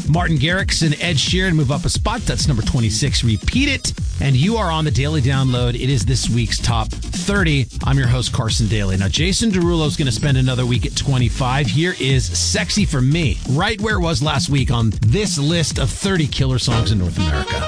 Martin Garrix and Ed Sheeran move up a spot. That's number 26. Repeat It. And you are on the Daily Download. It is this week's Top 30. I'm your host, Carson Daly. Now, Jason Derulo is going to spend another week at 25. Here is Sexy for Me, right where it was last week on this list of 30 killer songs in North America.